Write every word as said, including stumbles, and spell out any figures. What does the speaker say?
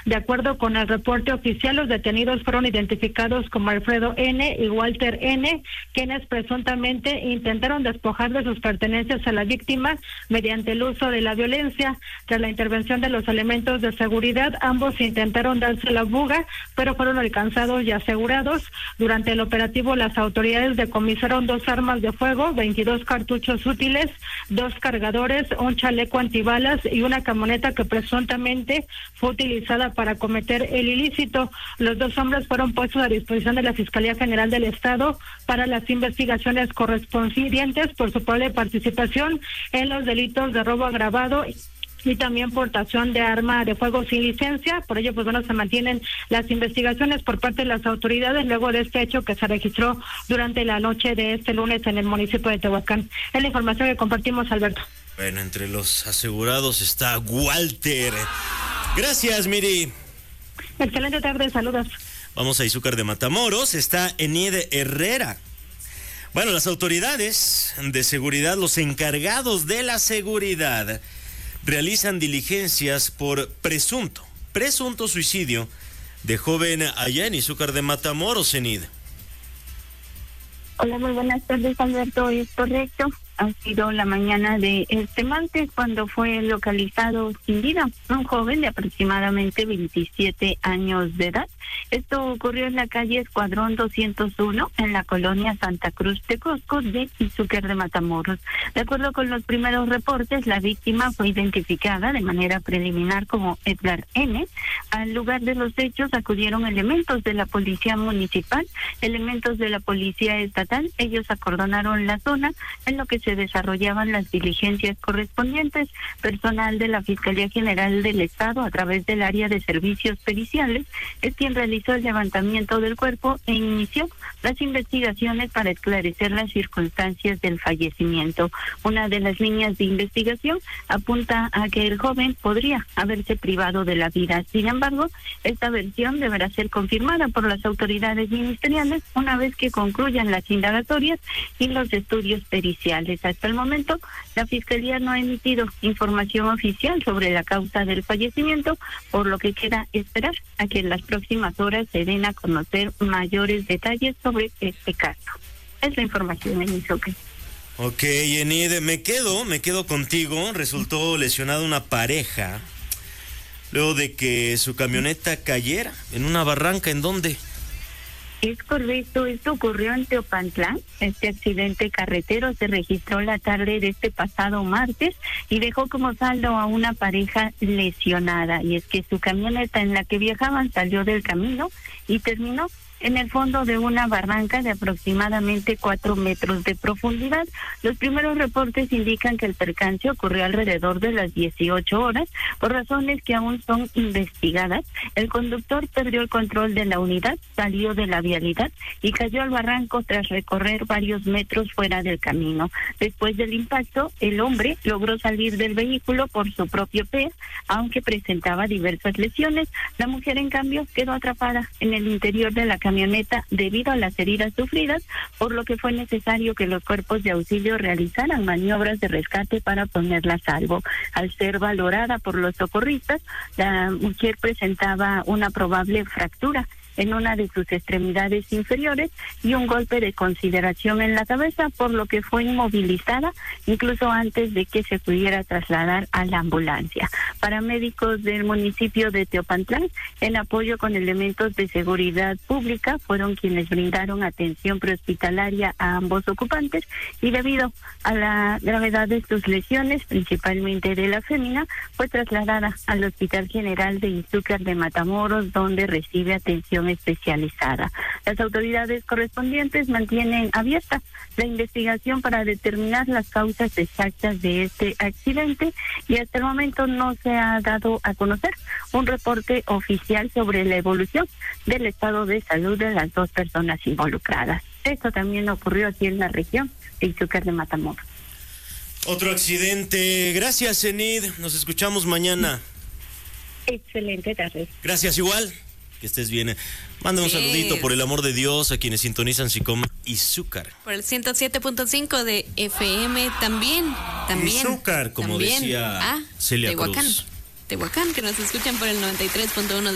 De acuerdo con el reporte oficial, los detenidos fueron identificados como Alfredo N. y Walter N., quienes presuntamente intentaron despojar de sus pertenencias a la víctima mediante el uso de la violencia. Tras la intervención de los elementos de seguridad, ambos intentaron darse la fuga, pero fueron alcanzados y asegurados. Durante el operativo, las autoridades decomisaron dos armas de fuego, veintidós cartuchos útiles, dos cargadores, un chaleco antibalas y una camioneta que presuntamente fue utilizada para cometer el ilícito. Los dos hombres fueron puestos a disposición de la Fiscalía General del Estado para las investigaciones correspondientes por su probable participación en los delitos de robo agravado y también portación de arma de fuego sin licencia. Por ello, pues bueno, se mantienen las investigaciones por parte de las autoridades luego de este hecho que se registró durante la noche de este lunes en el municipio de Tehuacán. Es la información que compartimos, Alberto. Bueno, entre los asegurados está Walter. Gracias, Miri. Excelente tarde, saludos. Vamos a Izúcar de Matamoros, está Enid Herrera. Bueno, las autoridades de seguridad, los encargados de la seguridad, realizan diligencias por presunto, presunto suicidio de joven allá en Izúcar de Matamoros, Enid. Hola, muy buenas tardes, Alberto. Es correcto. Ha sido la mañana de este martes cuando fue localizado sin vida un joven de aproximadamente veintisiete años de edad. Esto ocurrió en la calle Escuadrón doscientos uno, en la colonia Santa Cruz de Cosco de Izúcar de Matamoros. De acuerdo con los primeros reportes, la víctima fue identificada de manera preliminar como Edgar N. Al lugar de los hechos acudieron elementos de la Policía Municipal, elementos de la Policía Estatal. Ellos acordonaron la zona en lo que se desarrollaban las diligencias correspondientes. Personal de la Fiscalía General del Estado, a través del área de servicios periciales, es quien realizó el levantamiento del cuerpo e inició las investigaciones para esclarecer las circunstancias del fallecimiento. Una de las líneas de investigación apunta a que el joven podría haberse privado de la vida. Sin embargo, esta versión deberá ser confirmada por las autoridades ministeriales una vez que concluyan las indagatorias y los estudios periciales. Hasta el momento, la Fiscalía no ha emitido información oficial sobre la causa del fallecimiento, por lo que queda esperar a que en las próximas horas se den a conocer mayores detalles sobre este caso. Es la información en Izúcar. Ok, Enid, me quedo, me quedo contigo. Resultó lesionada una pareja luego de que su camioneta cayera en una barranca. ¿En dónde? Es correcto, esto ocurrió en Teopantlán. Este accidente carretero se registró la tarde de este pasado martes y dejó como saldo a una pareja lesionada. Y es que su camioneta en la que viajaban salió del camino y terminó en el fondo de una barranca de aproximadamente cuatro metros de profundidad. Los primeros reportes indican que el percance ocurrió alrededor de las dieciocho horas, por razones que aún son investigadas. El conductor perdió el control de la unidad, salió de la vialidad y cayó al barranco tras recorrer varios metros fuera del camino. Después del impacto, el hombre logró salir del vehículo por su propio pie, aunque presentaba diversas lesiones. La mujer, en cambio, quedó atrapada en el interior de la camioneta camioneta debido a las heridas sufridas, por lo que fue necesario que los cuerpos de auxilio realizaran maniobras de rescate para ponerla a salvo. Al ser valorada por los socorristas, la mujer presentaba una probable fractura en una de sus extremidades inferiores y un golpe de consideración en la cabeza, por lo que fue inmovilizada incluso antes de que se pudiera trasladar a la ambulancia. Paramédicos del municipio de Teopantlán, en apoyo con elementos de seguridad pública, fueron quienes brindaron atención prehospitalaria a ambos ocupantes, y debido a la gravedad de sus lesiones, principalmente de la fémina, fue trasladada al Hospital General de Izúcar de Matamoros, donde recibe atención especializada. Las autoridades correspondientes mantienen abierta la investigación para determinar las causas exactas de este accidente, y hasta el momento no se ha dado a conocer un reporte oficial sobre la evolución del estado de salud de las dos personas involucradas. Esto también ocurrió aquí en la región de Izúcar de Matamoros. Otro accidente. Gracias, Enid. Nos escuchamos mañana. Excelente tarde. Gracias, igual. Que estés bien. Mándame un sí. saludito, por el amor de Dios, a quienes sintonizan Sicom Izúcar. Por el ciento siete punto cinco de F M también. también Izúcar, como también. decía ah, Celia Tehuacán. Cruz. Tehuacán, que nos escuchan por el noventa y tres punto uno de